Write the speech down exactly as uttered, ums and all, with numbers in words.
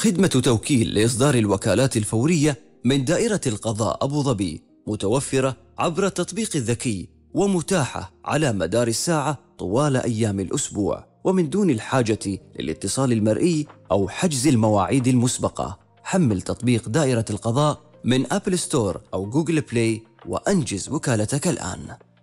خدمة توكيل لإصدار الوكالات الفورية من دائرة القضاء أبو ظبي متوفرة عبر التطبيق الذكي ومتاحة على مدار الساعة طوال أيام الأسبوع، ومن دون الحاجة للاتصال المرئي أو حجز المواعيد المسبقة. حمل تطبيق دائرة القضاء من أبل ستور أو جوجل بلاي وأنجز وكالتك الآن.